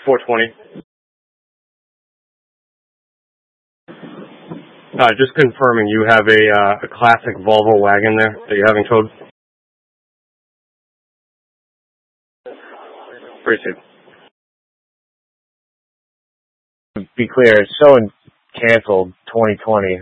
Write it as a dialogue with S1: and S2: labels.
S1: 420. Just confirming, you have a classic Volvo wagon there that you're having towed? Appreciate it.
S2: To be clear, it's showing canceled 2020.